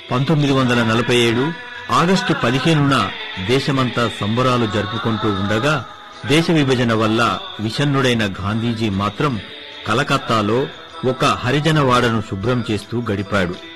1947 August 15న దేశమంతా సంబరాలు జరుపుకుంటూ ఉండగా దేశ విభజన వల్ల విషణ్ణుడైన గాంధీజీ మాత్రం కలకత్తాలో ఒక హరిజనవాడను శుభ్రం చేస్తూ గడిపాడు.